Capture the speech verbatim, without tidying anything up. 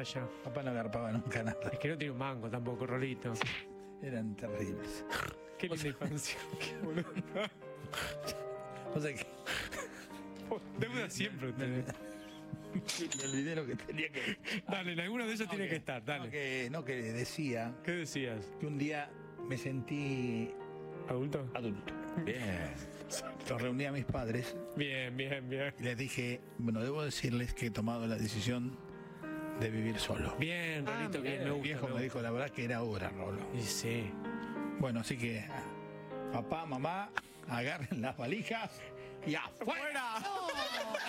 playa. Papá no agarpaba nunca nada. Es que no tiene un mango tampoco, Rolito. Eran terribles. Qué linda infancia. Qué boludo. O sea que Deuda siempre ustedes. me olvidé lo que tenía que... Dale, en alguno de esos No, tiene que- que estar, dale. No que, no, que decía ¿Qué decías? que un día me sentí ¿Adulto? adulto. Bien. Los reuní a mis padres Bien, bien, bien. y les dije, bueno, debo decirles que he tomado la decisión de vivir solo. Bien, Rolito, Ah, bien, bien. me El gusta. viejo me dijo, la verdad que era hora, Rolo. Y sí. Bueno, así que papá, mamá, agarren las valijas y afuera. ¡Fuera!